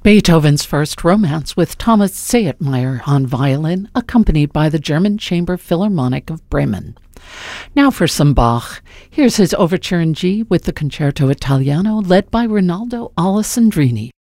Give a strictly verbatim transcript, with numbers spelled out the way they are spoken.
Beethoven's first romance with Thomas Sayetmeyer on violin, accompanied by the German Chamber Philharmonic of Bremen. Now for some Bach. Here's his Overture in G with the Concerto Italiano, led by Rinaldo Alessandrini.